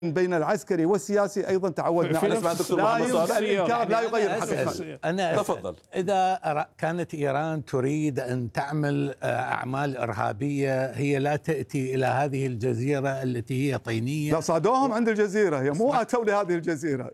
بين العسكري والسياسي أيضا تعودنا على الإنكار لا يغير الحقيقة. أنا تفضل. إذا كانت إيران تريد أن تعمل أعمال إرهابية هي لا تأتي إلى هذه الجزيرة التي هي طينية. لا صادوهم عند الجزيرة، هي مو أتوا لهذه الجزيرة.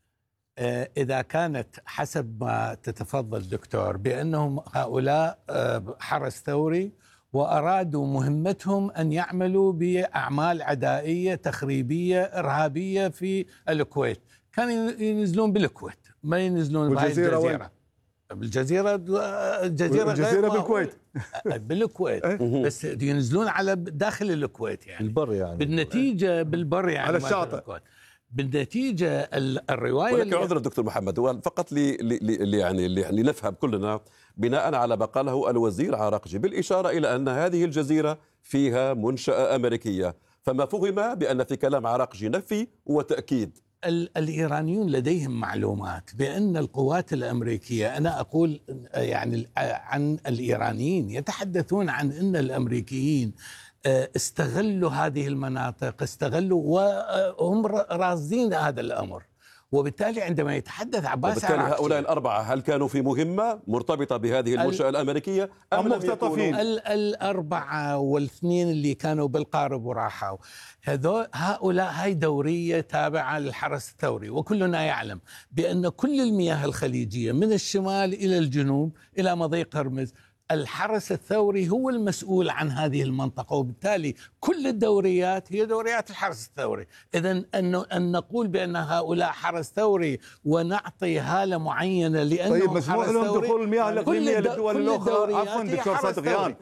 إذا كانت حسب ما تتفضل دكتور بأنهم هؤلاء حرس ثوري وأرادوا مهمتهم أن يعملوا بأعمال عدائية تخريبية إرهابية في الكويت، كانوا ينزلون بالكويت ما ينزلون بالجزيرة. بالجزيرة الجزيرة بالكويت بالكويت بس ينزلون على داخل الكويت يعني البر يعني بالنتيجة بالبر يعني على الشاطئ. بالنتيجة الرواية ولكن عذرا دكتور محمد، هو فقط يعني نفهم كلنا بناء على ما قاله الوزير عراقجي بالإشارة إلى أن هذه الجزيرة فيها منشأة أمريكية، فما فهم بأن في كلام عراقجي نفي وتأكيد. الإيرانيون لديهم معلومات بأن القوات الأمريكية، أنا أقول يعني عن الإيرانيين يتحدثون عن أن الأمريكيين استغلوا هذه المناطق، استغلوا وهم راصدين هذا الأمر، وبالتالي عندما يتحدث عباس عراقجي هؤلاء الأربعة هل كانوا في مهمة مرتبطة بهذه المنشأة الأمريكية أم مختطفين؟ الأربعة والاثنين اللي كانوا بالقارب وراحوا هؤلاء هاي دورية تابعة للحرس الثوري، وكلنا يعلم بأن كل المياه الخليجية من الشمال إلى الجنوب إلى مضيق هرمز الحرس الثوري هو المسؤول عن هذه المنطقة، وبالتالي كل الدوريات هي دوريات الحرس الثوري. إذن أن نقول بأن هؤلاء حرس ثوري ونعطي هالة معينة لأنهم طيب مسموح لهم دخول المياه الإقليمية للدول الأخرى. عفوا دكتور صدغيان.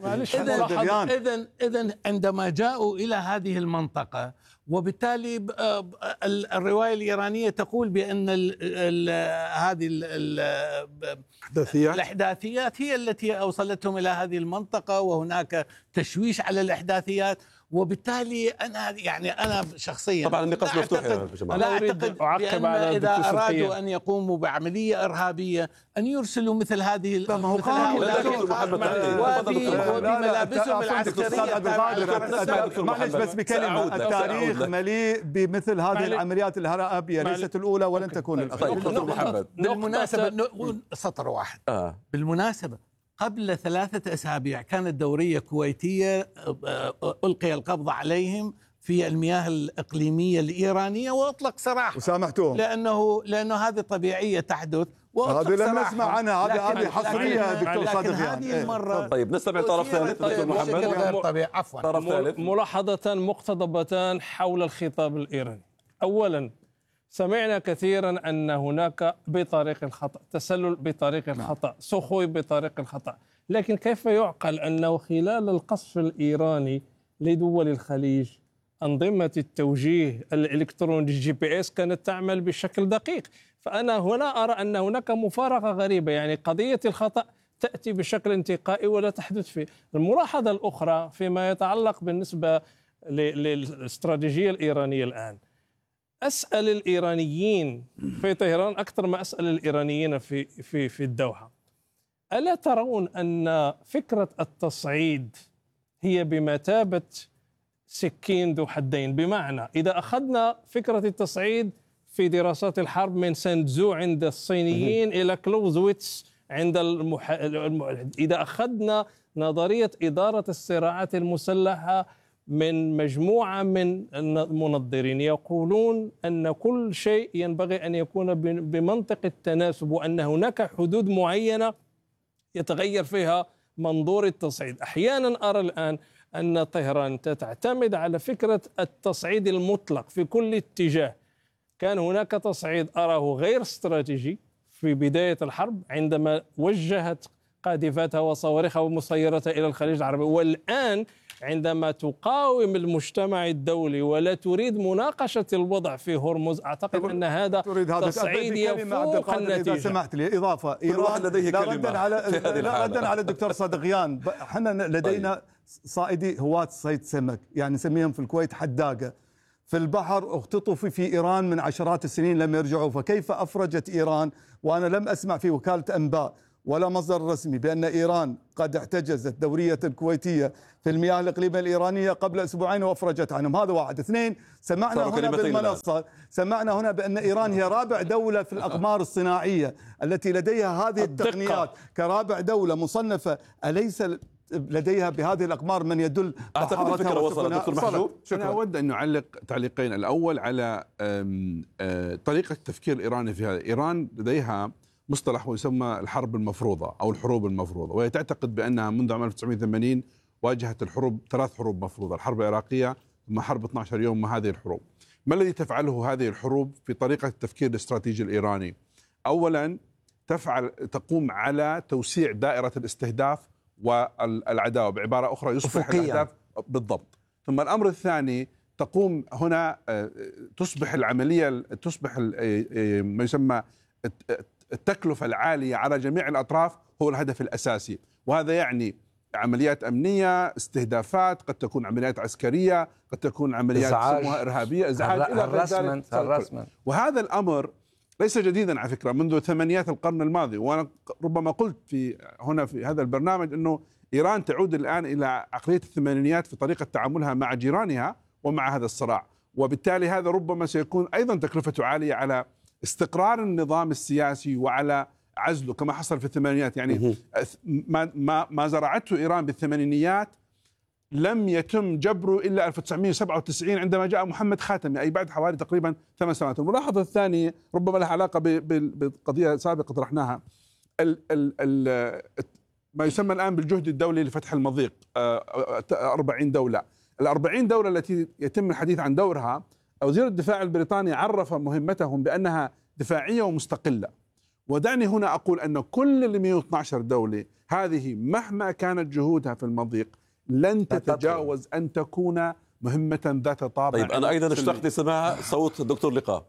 إذن عندما جاءوا إلى هذه المنطقة، وبالتالي الرواية الإيرانية تقول بأن هذه الإحداثيات هي التي أوصلتهم إلى هذه المنطقة، وهناك تشويش على الإحداثيات، وبالتالي أنا شخصيا طبعا النقاش مفتوح يا جماعة. لا أعتقد بأن إذا أرادوا أن يقوموا بعملية إرهابية أن يرسلوا مثل هذه وبملابسهم العسكرية. معلش بس بكلمة، التاريخ مليء بمثل هذه العمليات الإرهابية، ليست الأولى ولن تكون الأخيرة. بالمناسبة سطر واحد بالمناسبة قبل 3 أسابيع كانت دورية كويتية ألقي القبض عليهم في المياه الإقليمية الإيرانية وأطلق سراحهم وسامحتوهم لأنه هذه طبيعية تحدث. هذه لم نسمع عنها، هذه حصرية دكتور صادغيان. هذه المرة طيب نستمع طرف ثالث دكتور محمد. عفوا. طرف ثالث. ملاحظة مقتضبتان حول الخطاب الإيراني. أولا سمعنا كثيرا أن هناك بطريق الخطأ تسلل بطريق الخطأ، سخوي بطريق الخطأ، لكن كيف يعقل أنه خلال القصف الإيراني لدول الخليج أنظمة التوجيه الإلكتروني GPS كانت تعمل بشكل دقيق؟ فأنا هنا أرى أن هناك مفارقة غريبة، يعني قضية الخطأ تأتي بشكل انتقائي ولا تحدث فيه. الملاحظة الأخرى فيما يتعلق بالنسبة للاستراتيجية الإيرانية الآن، أسأل الإيرانيين في طهران أكثر ما أسأل الإيرانيين في الدوحة، ألا ترون أن فكرة التصعيد هي بمثابة سكين ذو حدين؟ بمعنى إذا أخذنا فكرة التصعيد في دراسات الحرب من ساندزو عند الصينيين إلى كلوزويتس عند إذا أخذنا نظرية إدارة الصراعات المسلحة من مجموعة من المنظرين يقولون أن كل شيء ينبغي أن يكون بمنطق التناسب، وأن هناك حدود معينة يتغير فيها منظور التصعيد. أحيانا أرى الآن أن طهران تعتمد على فكرة التصعيد المطلق في كل اتجاه. كان هناك تصعيد أراه غير استراتيجي في بداية الحرب عندما وجهت قاذفاتها وصواريخها ومسيرتها إلى الخليج العربي، والآن عندما تقاوم المجتمع الدولي ولا تريد مناقشة الوضع في هرمز، أعتقد أن هذا تصعيد يفوق النتيجة. إذا سمحت لي إضافة، إيران لديه كلمة ردا على الدكتور صدغيان، احنا لدينا صائدي هواة صيد سمك، يعني نسميهم في الكويت حداقة، في البحر اختطفوا في إيران من عشرات السنين لم يرجعوا، فكيف أفرجت إيران؟ وأنا لم أسمع في وكالة أنباء ولا مصدر رسمي بأن إيران قد احتجزت دورية الكويتية في المياه الإقليمية الإيرانية قبل أسبوعين وأفرجت عنهم. هذا واحد. اثنين، سمعنا هنا بالمنصة سمعنا هنا بأن إيران هي رابع دولة في الأقمار الصناعية التي لديها هذه التقنيات كرابع دولة مصنفة. أليس لديها بهذه الأقمار من يدل؟ أعتقد الفكرة وصلت دكتور محجوب. أنا أود أن أعلق تعليقين. الأول على طريقة التفكير الإيراني في هذا. إيران لديها مصطلح يسمى الحرب المفروضة أو الحروب المفروضة، وهي تعتقد بأنها منذ عام 1980 واجهت الحروب، 3 حروب مفروضة: الحرب العراقية ثم حرب 12 يوم مع هذه الحروب. ما الذي تفعله هذه الحروب في طريقة التفكير الاستراتيجي الإيراني؟ أولا تقوم على توسيع دائرة الاستهداف والعداوة، بعبارة أخرى يصبح الأهداف بالضبط. ثم الأمر الثاني، تقوم هنا تصبح العملية ما يسمى التكلفة العالية على جميع الأطراف هو الهدف الأساسي، وهذا يعني عمليات أمنية، استهدافات، قد تكون عمليات عسكرية، قد تكون عمليات سموها إرهابية، إزعاج إلى ذلك. وهذا الأمر ليس جديدا على فكرة، منذ ثمانينات القرن الماضي. وأنا ربما قلت هنا في هذا البرنامج أنه إيران تعود الآن إلى عقلية الثمانينيات في طريقة تعاملها مع جيرانها ومع هذا الصراع، وبالتالي هذا ربما سيكون أيضا تكلفته عالية على استقرار النظام السياسي وعلى عزله كما حصل في الثمانينات. يعني ما زرعته إيران بالثمانينيات لم يتم جبره إلا 1997 عندما جاء محمد خاتمي، أي بعد حوالي تقريبا 8 سنوات. الملاحظة الثانية ربما لها علاقة بقضية سابقة طرحناها، ما يسمى الآن بالجهد الدولي لفتح المضيق، 40 دولة. ال40 دولة التي يتم الحديث عن دورها، وزير الدفاع البريطاني عرف مهمتهم بأنها دفاعية ومستقلة. ودعني هنا أقول أن كل ال 112 دولة هذه مهما كانت جهودها في المضيق لن تتجاوز أن تكون مهمة ذات طابع. طيب أنا أيضا اشتقت لسماع صوت الدكتور لقاء.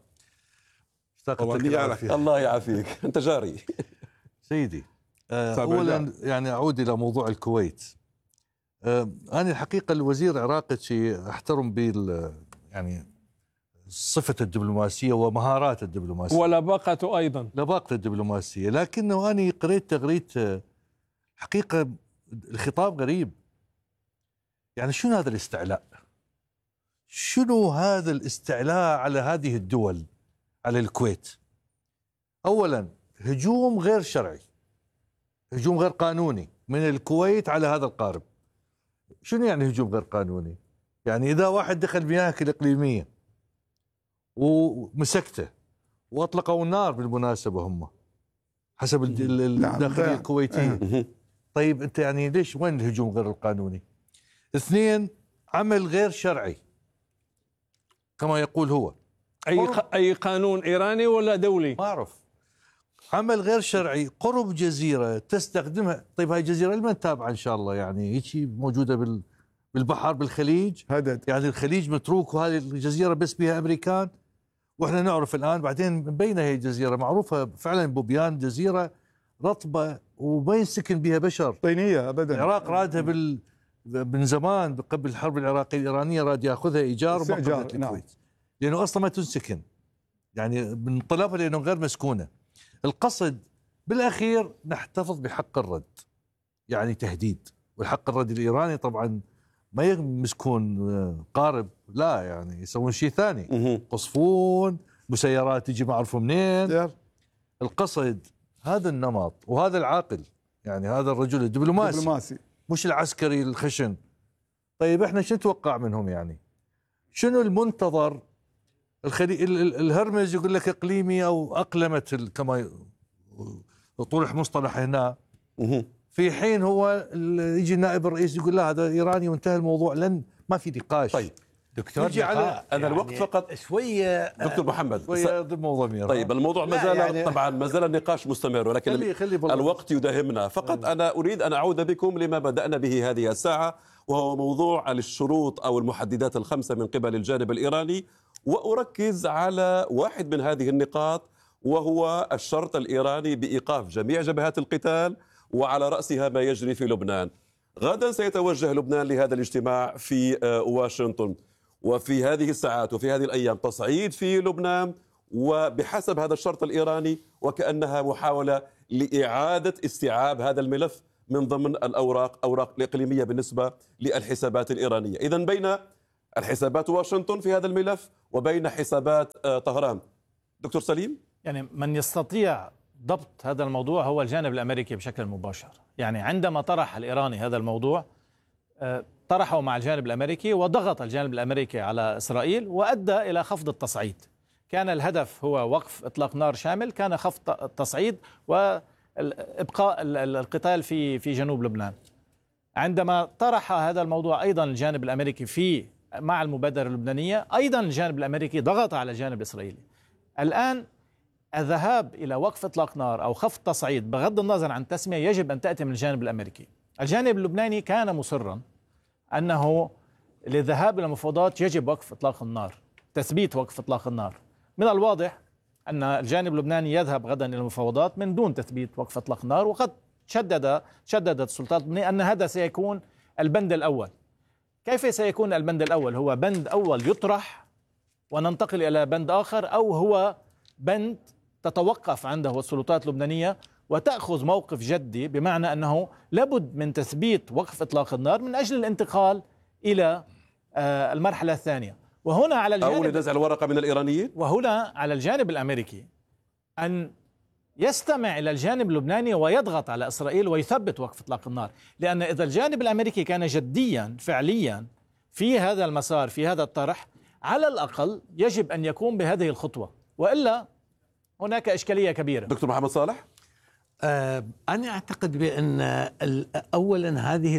الله يعافيك، أنت جاري. سيدي، أولا يعني أعود إلى موضوع الكويت. أنا الحقيقة الوزير عراقي أحترم يعني صفة الدبلوماسية ومهارات الدبلوماسية ولباقته أيضا، لباقة الدبلوماسية. لكنه أنا قريت تغريدة حقيقة الخطاب غريب. يعني شنو هذا الاستعلاء؟ شنو هذا الاستعلاء على هذه الدول، على الكويت؟ أولا هجوم غير شرعي، هجوم غير قانوني من الكويت على هذا القارب. شنو يعني هجوم غير قانوني؟ يعني إذا واحد دخل مياهك الإقليمية ومسكته وأطلقوا النار بالمناسبة هم حسب الداخلية الكويتية. طيب أنت يعني ليش، وين الهجوم غير القانوني؟ 2 عمل غير شرعي كما يقول هو. أي قانون إيراني ولا دولي؟ ما أعرف. عمل غير شرعي، قرب جزيرة تستخدمها. طيب هاي جزيرة لمن تابعة إن شاء الله؟ يعني هيك موجودة بالبحر بالخليج، يعني الخليج متروك وهذه الجزيرة بس بها أمريكان. وإحنا نعرف الآن بعدين مبينة هي الجزيرة معروفة فعلا، بوبيان جزيرة رطبة وما ينسكن بها بشر، طينية أبدا. العراق رادها من زمان قبل الحرب العراقية الإيرانية، راد يأخذها إيجار وبقبلت الكويت لأنه أصلا ما تنسكن، يعني من طلبها لأنه غير مسكونة. القصد بالأخير نحتفظ بحق الرد، يعني تهديد. والحق الرد الإيراني طبعا ما يمسكون قارب، لا يعني يسوون شيء ثاني، قصفون مسيرات تجي ما أعرف منين. القصد هذا النمط وهذا العاقل، يعني هذا الرجل الدبلوماسي مش العسكري الخشن. طيب احنا شو نتوقع منهم؟ يعني شنو المنتظر؟ الهرمز يقول لك اقليمي او اقلمت كما طرح مصطلح هنا، في حين هو يجي النائب الرئيس يقول لا هذا ايراني وانتهى الموضوع، لن ما في نقاش. طيب دكتور أنا يعني الوقت فقط شوية دكتور محمد شوية ضمن ضمير. طيب الموضوع ما زال يعني طبعا ما زال النقاش مستمر، ولكن الوقت يداهمنا. فقط أنا أريد أن أعود بكم لما بدأنا به هذه الساعة، وهو موضوع الشروط أو المحددات ال5 من قبل الجانب الإيراني، وأركز على واحد من هذه النقاط، وهو الشرط الإيراني بإيقاف جميع جبهات القتال، وعلى رأسها ما يجري في لبنان. غدا سيتوجه لبنان لهذا الاجتماع في واشنطن، وفي هذه الساعات وفي هذه الأيام تصعيد في لبنان، وبحسب هذا الشرط الإيراني وكأنها محاولة لإعادة استيعاب هذا الملف من ضمن الأوراق الإقليمية بالنسبة للحسابات الإيرانية. إذن بين الحسابات واشنطن في هذا الملف وبين حسابات طهران. دكتور سليم، يعني من يستطيع ضبط هذا الموضوع هو الجانب الأمريكي بشكل مباشر. يعني عندما طرح الإيراني هذا الموضوع طرحه مع الجانب الأمريكي وضغط الجانب الأمريكي على إسرائيل وأدى إلى خفض التصعيد. كان الهدف هو وقف إطلاق نار شامل، كان خفض التصعيد وإبقاء القتال في جنوب لبنان. عندما طرح هذا الموضوع أيضا الجانب الأمريكي مع المبادرة اللبنانية، أيضا الجانب الأمريكي ضغط على الجانب الإسرائيلي. الآن الذهاب إلى وقف إطلاق نار أو خفض تصعيد بغض النظر عن التسمية يجب أن تأتي من الجانب الأمريكي. الجانب اللبناني كان مصرا أنه للذهاب إلى المفاوضات يجب وقف إطلاق النار، تثبيت وقف إطلاق النار. من الواضح أن الجانب اللبناني يذهب غدا إلى المفاوضات من دون تثبيت وقف إطلاق النار، وقد شددت السلطات اللبنانية أن هذا سيكون البند الأول. كيف سيكون البند الأول؟ هو بند أول يطرح وننتقل إلى بند آخر، أو هو بند تتوقف عنده السلطات اللبنانية وتأخذ موقف جدي، بمعنى أنه لابد من تثبيت وقف إطلاق النار من أجل الانتقال إلى المرحلة الثانية. وهنا على الجانب أو لنزع الورقة من الإيرانيين، وهنا على الجانب الأمريكي أن يستمع إلى الجانب اللبناني ويضغط على إسرائيل ويثبت وقف إطلاق النار. لأن إذا الجانب الأمريكي كان جديا فعليا في هذا المسار، في هذا الطرح، على الأقل يجب أن يقوم بهذه الخطوة، وإلا هناك إشكالية كبيرة. دكتور محمد صالح، أنا أعتقد بأن أولا هذه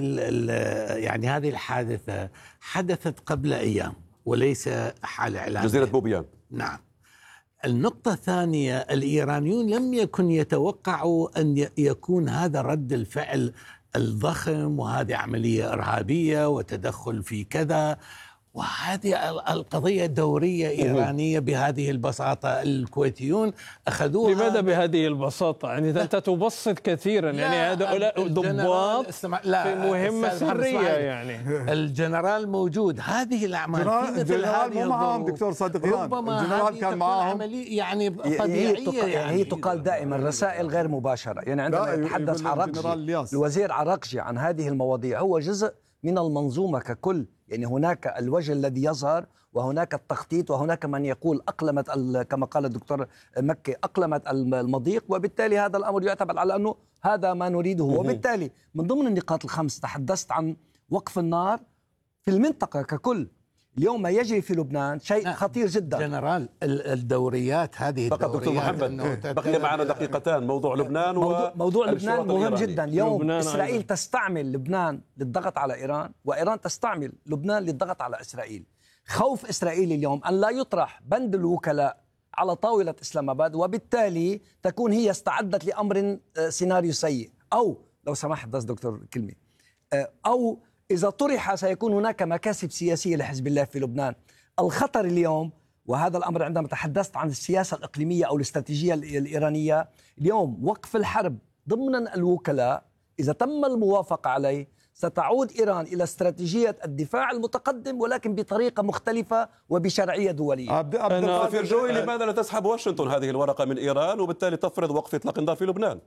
الحادثة حدثت قبل أيام وليس حال إعلان جزيرة بوبيان. نعم. النقطة الثانية، الإيرانيون لم يكن يتوقعوا أن يكون هذا رد الفعل الضخم، وهذه عملية إرهابية وتدخل في كذا، وهذه القضية دورية إيرانية بهذه البساطة. الكويتيون أخذوها. لماذا بهذه البساطة؟ يعني أنت تبسط كثيرا، يعني هذا ضباط في مهمة سرية. يعني الجنرال موجود. هذه الأعمال الجنرال مو معهم دكتور صادقيان، الجنرال كان معهم. يعني طبيعية. هي تقال دائما رسائل غير مباشرة. يعني عندما يتحدث عراقجي الوزير عراقجي عن هذه المواضيع، هو جزء من المنظومة ككل. يعني هناك الوجه الذي يظهر، وهناك التخطيط، وهناك من يقول أقلمت كما قال الدكتور مكي أقلمت المضيق، وبالتالي هذا الأمر يعتبر على أنه هذا ما نريده. وبالتالي من ضمن النقاط الخمس تحدثت عن وقف النار في المنطقة ككل. اليوم ما يجري في لبنان شيء خطير جدا. جنرال الدوريات هذه فقط دكتور محمد بقي معنا دقيقتان. موضوع لبنان موضوع لبنان مهم جدا. اليوم إسرائيل تستعمل لبنان للضغط على إيران، وإيران تستعمل لبنان للضغط على إسرائيل. خوف إسرائيل اليوم أن لا يطرح بند الوكلاء على طاولة إسلام آباد، وبالتالي تكون هي استعدت لأمر سيناريو سيء، أو لو سمحت بس دكتور كلمة، أو إذا طرح سيكون هناك مكاسب سياسية لحزب الله في لبنان. الخطر اليوم، وهذا الأمر عندما تحدثت عن السياسة الإقليمية أو الاستراتيجية الإيرانية، اليوم وقف الحرب ضمن الوكلاء إذا تم الموافقة عليه ستعود إيران إلى استراتيجية الدفاع المتقدم، ولكن بطريقة مختلفة وبشرعية دولية. دكتور جوي، لماذا لا تسحب واشنطن هذه الورقة من إيران وبالتالي تفرض وقف إطلاق النار في لبنان؟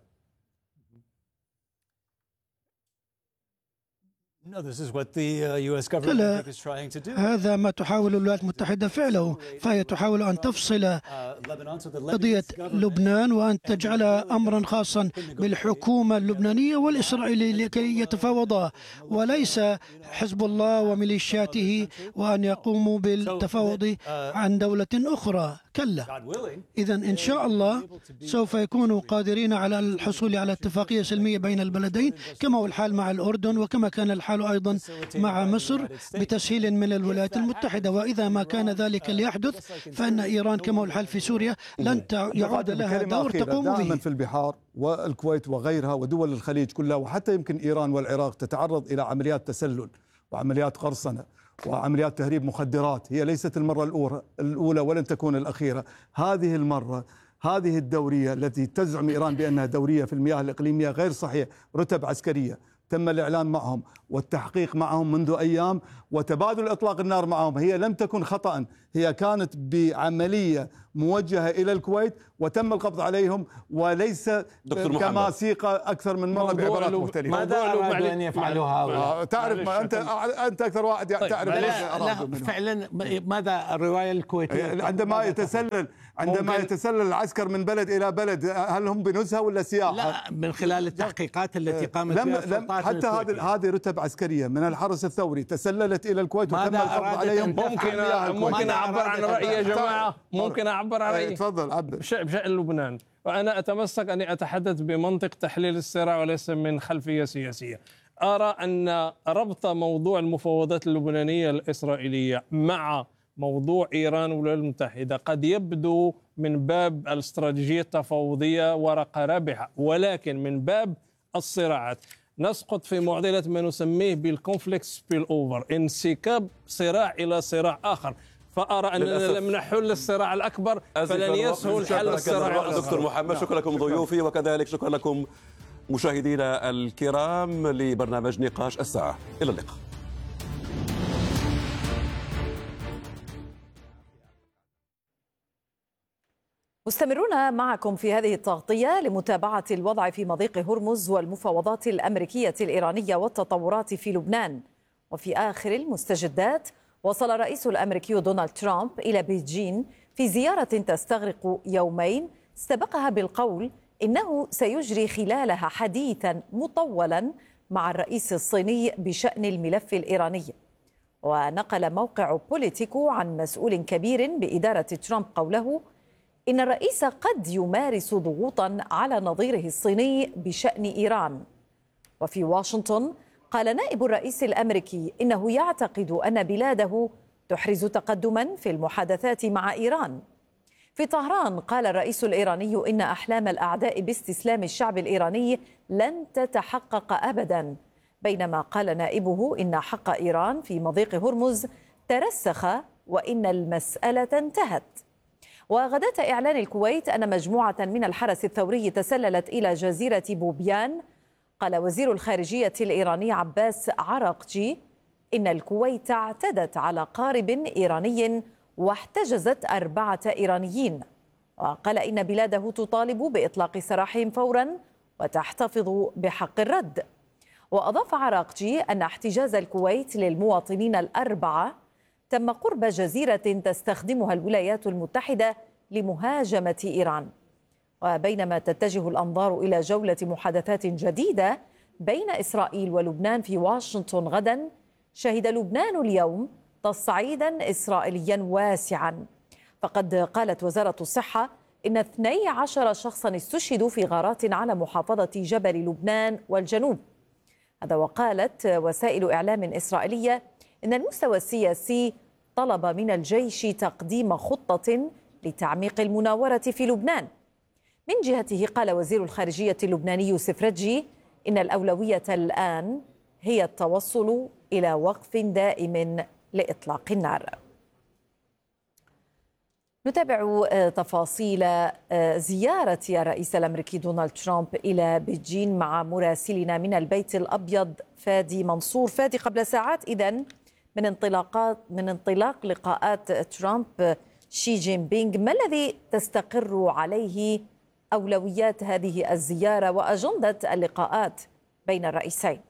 لا، هذا ما تحاول الولايات المتحدة فعله، فهي تحاول أن تفصل قضية لبنان وأن تجعلها أمرا خاصا بالحكومة اللبنانية والإسرائيلية لكي يتفاوضا، وليس حزب الله وميليشياته، وأن يقوموا بالتفاوض عن دولة أخرى. كلا. إذن إن شاء الله سوف يكونوا قادرين على الحصول على اتفاقية سلمية بين البلدين، كما هو الحال مع الأردن، وكما كان الحال أيضا مع مصر، بتسهيل من الولايات المتحدة. وإذا ما كان ذلك ليحدث فإن إيران كما هو الحال في سوريا لن يعود لها دور تقوم به. دائما في البحار والكويت وغيرها ودول الخليج كلها، وحتى يمكن إيران والعراق تتعرض إلى عمليات تسلل وعمليات قرصنة وعمليات تهريب مخدرات. هي ليست المرة الأولى ولن تكون الأخيرة. هذه المرة هذه الدورية التي تزعم إيران بأنها دورية في المياه الإقليمية غير صحيح. رتب عسكرية تم الإعلان معهم والتحقيق معهم منذ أيام، وتبادل إطلاق النار معهم. هي لم تكن خطأ، هي كانت بعملية موجهة إلى الكويت وتم القبض عليهم، وليس كما سيق أكثر من مرة بعبارات مختلفة. ماذا أرادوا أن يفعلوا هؤلاء؟ تعرف أنت أكثر واحد تعرف. لا فعلا ماذا الرواية الكويتية عندما يتسلل العسكر من بلد إلى بلد، هل هم بنزهة ولا سياحة؟ لا، من خلال التحقيقات التي قامت بها السلطات حتى هذه رتب عسكرية من الحرس الثوري تسللت إلى الكويت وتم القبض عليهم. ممكن أعبر عن رأيي يا جماعة؟ ممكن أعبر عن رأيي؟ تفضل عبر. بشأن لبنان، وأنا أتمسك أني أتحدث بمنطق تحليل الصراع وليس من خلفية سياسية. أرى أن ربط موضوع المفاوضات اللبنانية الإسرائيلية مع موضوع إيران والولايات المتحدة قد يبدو من باب الاستراتيجية التفاوضية ورقة رابحة، ولكن من باب الصراعات نسقط في معضلة ما نسميه بالكونفليكت سبيل أوفر، انسكاب صراع إلى صراع آخر. فأرى أننا لم نحل الصراع الأكبر فلن يسهل حل الصراع الأصغر. دكتور محمد، شكرا لكم ضيوفي، وكذلك شكرا لكم مشاهدينا الكرام لبرنامج نقاش الساعة. إلى اللقاء. مستمرون معكم في هذه التغطية لمتابعة الوضع في مضيق هرمز والمفاوضات الأمريكية الإيرانية والتطورات في لبنان. وفي آخر المستجدات، وصل الرئيس الأمريكي دونالد ترامب إلى بيجين في زيارة تستغرق يومين استبقها بالقول إنه سيجري خلالها حديثا مطولا مع الرئيس الصيني بشأن الملف الإيراني. ونقل موقع بوليتيكو عن مسؤول كبير بإدارة ترامب قوله إن الرئيس قد يمارس ضغوطا على نظيره الصيني بشأن إيران. وفي واشنطن قال نائب الرئيس الأمريكي إنه يعتقد أن بلاده تحرز تقدما في المحادثات مع إيران. في طهران قال الرئيس الإيراني إن أحلام الأعداء باستسلام الشعب الإيراني لن تتحقق أبدا، بينما قال نائبه إن حق إيران في مضيق هرمز ترسخ وإن المسألة انتهت. وغداة إعلان الكويت أن مجموعة من الحرس الثوري تسللت إلى جزيرة بوبيان، قال وزير الخارجية الإيراني عباس عراقجي إن الكويت اعتدت على قارب إيراني واحتجزت 4 إيرانيين، وقال إن بلاده تطالب بإطلاق سراحهم فورا وتحتفظ بحق الرد. وأضاف عراقجي أن احتجاز الكويت للمواطنين ال4 تم قرب جزيرة تستخدمها الولايات المتحدة لمهاجمة إيران. وبينما تتجه الأنظار إلى جولة محادثات جديدة بين إسرائيل ولبنان في واشنطن غدا، شهد لبنان اليوم تصعيدا إسرائيليا واسعا. فقد قالت وزارة الصحة إن 12 شخصا استشهدوا في غارات على محافظة جبل لبنان والجنوب. هذا وقالت وسائل إعلام إسرائيلية إن المستوى السياسي طلب من الجيش تقديم خطة لتعميق المناورة في لبنان. من جهته قال وزير الخارجية اللبناني يوسف رجي إن الأولوية الآن هي التوصل إلى وقف دائم لإطلاق النار. نتابع تفاصيل زيارة الرئيس الأمريكي دونالد ترامب إلى بيجين مع مراسلنا من البيت الأبيض فادي منصور. فادي، قبل ساعات إذن من انطلاق لقاءات ترامب شي جين بينغ، ما الذي تستقر عليه أولويات هذه الزيارة وأجندة اللقاءات بين الرئيسين؟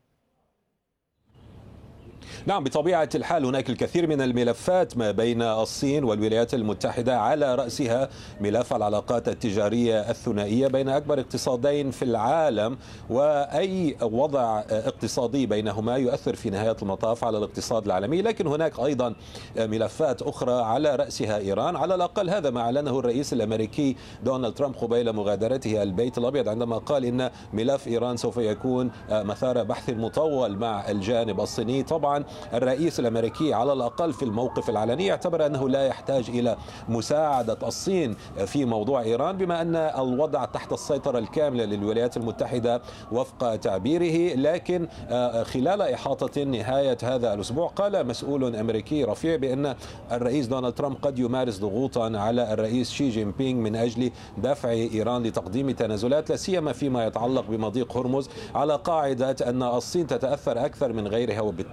نعم، بطبيعة الحال هناك الكثير من الملفات ما بين الصين والولايات المتحدة، على رأسها ملف العلاقات التجارية الثنائية بين أكبر اقتصادين في العالم، وأي وضع اقتصادي بينهما يؤثر في نهاية المطاف على الاقتصاد العالمي. لكن هناك أيضا ملفات أخرى على رأسها إيران. على الأقل هذا ما أعلنه الرئيس الأمريكي دونالد ترامب قبيل مغادرته البيت الأبيض، عندما قال إن ملف إيران سوف يكون مثار بحث مطول مع الجانب الصيني. طبعا الرئيس الأمريكي على الأقل في الموقف العلني اعتبر أنه لا يحتاج إلى مساعدة الصين في موضوع إيران، بما أن الوضع تحت السيطرة الكاملة للولايات المتحدة وفق تعبيره. لكن خلال إحاطة نهاية هذا الأسبوع قال مسؤول أمريكي رفيع بأن الرئيس دونالد ترامب قد يمارس ضغوطا على الرئيس شي جين بينغ من أجل دفع إيران لتقديم تنازلات، لا سيما فيما يتعلق بمضيق هرمز، على قاعدة أن الصين تتأثر أكثر من غيرها، وبالتأكيد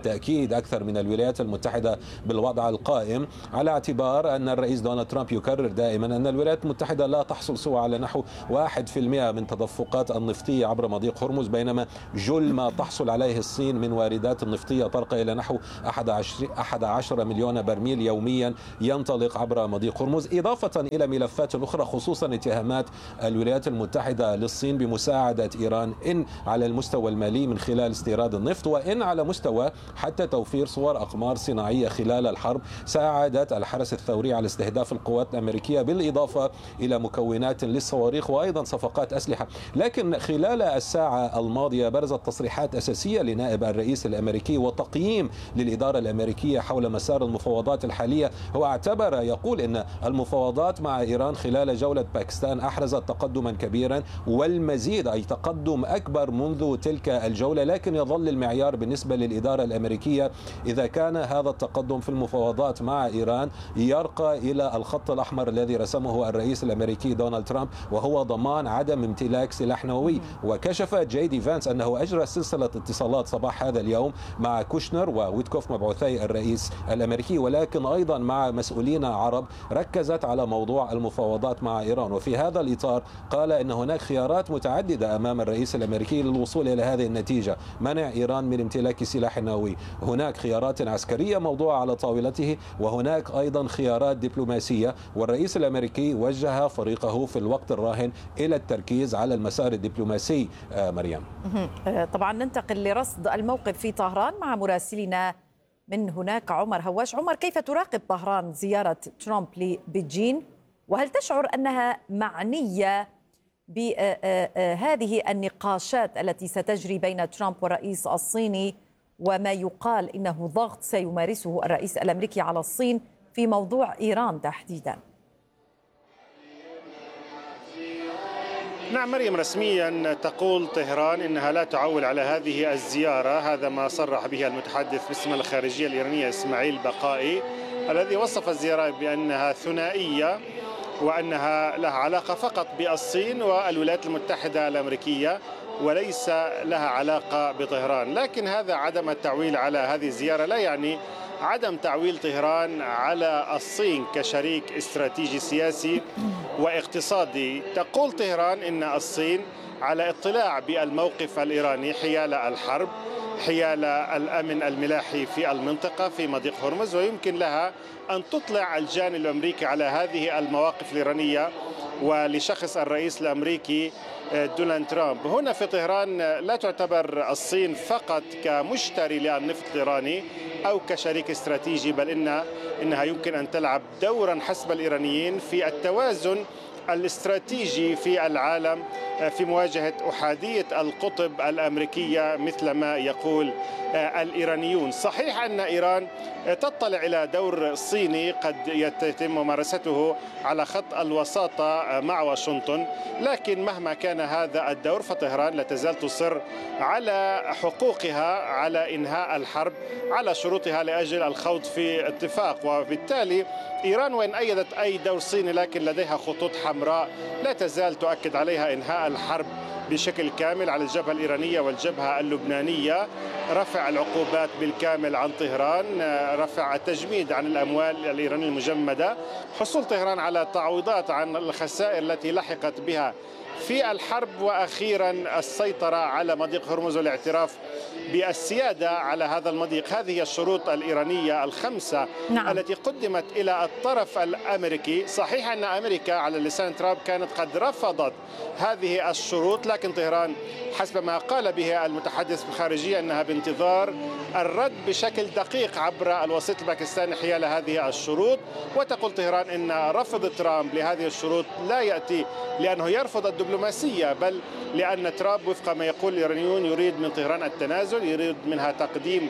تهديد أكثر من الولايات المتحدة بالوضع القائم، على اعتبار أن الرئيس دونالد ترامب يكرر دائما أن الولايات المتحدة لا تحصل سوى على نحو 1% من تدفقات النفطية عبر مضيق هرمز، بينما جل ما تحصل عليه الصين من واردات النفطية ترقى إلى نحو 11 مليون برميل يوميا ينطلق عبر مضيق هرمز، إضافة إلى ملفات أخرى خصوصا اتهامات الولايات المتحدة للصين بمساعدة إيران إن على المستوى المالي من خلال استيراد النفط، وإن على مستوى حتى توفير صور أقمار صناعية خلال الحرب ساعدت الحرس الثوري على استهداف القوات الأمريكية، بالإضافة إلى مكونات للصواريخ وأيضا صفقات أسلحة. لكن خلال الساعة الماضية برزت تصريحات أساسية لنائب الرئيس الأمريكي وتقييم للإدارة الأمريكية حول مسار المفاوضات الحالية. هو اعتبر يقول أن المفاوضات مع إيران خلال جولة باكستان أحرزت تقدما كبيرا والمزيد، أي تقدم أكبر منذ تلك الجولة، لكن يظل المعيار بالنسبة للإدارة الأمريكية إذا كان هذا التقدم في المفاوضات مع إيران يرقى إلى الخط الأحمر الذي رسمه الرئيس الأمريكي دونالد ترامب، وهو ضمان عدم امتلاك سلاح نووي. وكشف جي دي فانس أنه أجرى سلسلة اتصالات صباح هذا اليوم مع كوشنر وويتكوف مبعوثي الرئيس الأمريكي، ولكن أيضا مع مسؤولين عرب ركزت على موضوع المفاوضات مع إيران. وفي هذا الإطار قال أن هناك خيارات متعددة أمام الرئيس الأمريكي للوصول إلى هذه النتيجة: منع إيران من امتلاك سلاح نووي، هناك خيارات عسكرية موضوعة على طاولته، وهناك أيضا خيارات دبلوماسية. والرئيس الأمريكي وجه فريقه في الوقت الراهن إلى التركيز على المسار الدبلوماسي. مريم، طبعا ننتقل لرصد الموقف في طهران مع مراسلنا من هناك عمر هواش. عمر، كيف تراقب طهران زيارة ترامب لبيجين، وهل تشعر أنها معنية بهذه النقاشات التي ستجري بين ترامب والرئيس الصيني، وما يقال إنه ضغط سيمارسه الرئيس الأمريكي على الصين في موضوع إيران تحديداً؟ نعم مريم، رسميا تقول طهران إنها لا تعول على هذه الزيارة. هذا ما صرح به المتحدث باسم الخارجية الإيرانية إسماعيل بقائي، الذي وصف الزيارة بأنها ثنائية وأنها لها علاقة فقط بالصين والولايات المتحدة الأمريكية وليس لها علاقة بطهران. لكن هذا عدم التعويل على هذه الزيارة لا يعني عدم تعويل طهران على الصين كشريك استراتيجي سياسي واقتصادي. تقول طهران إن الصين على اطلاع بالموقف الإيراني حيال الحرب، حيال الأمن الملاحي في المنطقة في مضيق هرمز، ويمكن لها أن تطلع الجانب الأمريكي على هذه المواقف الإيرانية ولشخص الرئيس الأمريكي دونالد ترامب. هنا في طهران لا تعتبر الصين فقط كمشتري للنفط الإيراني أو كشريك استراتيجي، بل إنها يمكن أن تلعب دورا حسب الإيرانيين في التوازن الاستراتيجي في العالم في مواجهة أحادية القطب الأمريكية مثل ما يقول الإيرانيون. صحيح أن إيران تطلع إلى دور صيني قد يتم ممارسته على خط الوساطة مع واشنطن، لكن مهما كان هذا الدور فطهران لا تزال تصر على حقوقها على إنهاء الحرب على شروطها لأجل الخوض في اتفاق. وبالتالي إيران وإن أيدت أي دور صيني لكن لديها خطوط حمراء لا تزال تؤكد عليها إنهاء الحرب بشكل كامل على الجبهة الإيرانية والجبهة اللبنانية، رفع العقوبات بالكامل عن طهران، رفع التجميد عن الأموال الإيرانية المجمدة، حصول طهران على تعويضات عن الخسائر التي لحقت بها في الحرب، وأخيرا السيطرة على مضيق هرمز والاعتراف بالسيادة على هذا المضيق. هذه الشروط الإيرانية الخمسة التي قدمت إلى الطرف الأمريكي. صحيح أن أمريكا على لسان ترامب كانت قد رفضت هذه الشروط، لكن طهران حسب ما قال به المتحدث بالخارجية أنها بانتظار الرد بشكل دقيق عبر الوسيط الباكستاني حيال هذه الشروط. وتقول طهران أن رفض ترامب لهذه الشروط لا يأتي لأنه يرفض الدبلوماسية، بل لأن ترامب وفق ما يقول الإيرانيون يريد من طهران التنازل، يريد منها تقديم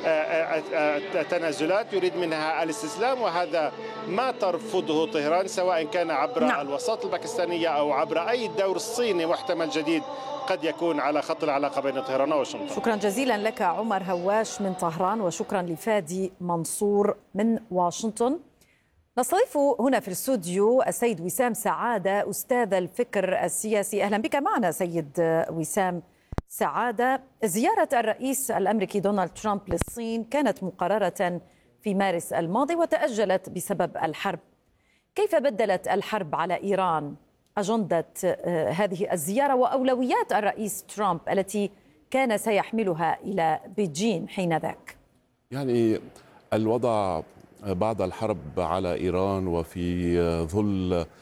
تنازلات، يريد منها الاستسلام، وهذا ما ترفضه طهران سواء كان عبر الوساطة الباكستانية أو عبر أي دور صيني محتمل جديد قد يكون على خط العلاقة بين طهران وواشنطن. شكرا جزيلا لك عمر هواش من طهران، وشكرا لفادي منصور من واشنطن. نستضيف هنا في الاستوديو السيد وسام سعادة، أستاذ الفكر السياسي. أهلا بك معنا سيد وسام سعادة، زيارة الرئيس الأمريكي دونالد ترامب للصين كانت مقررة في مارس الماضي وتأجلت بسبب الحرب. كيف بدلت الحرب على إيران أجندة هذه الزيارة وأولويات الرئيس ترامب التي كان سيحملها إلى بيجين حينذاك؟ يعني الوضع بعد الحرب على إيران وفي ظل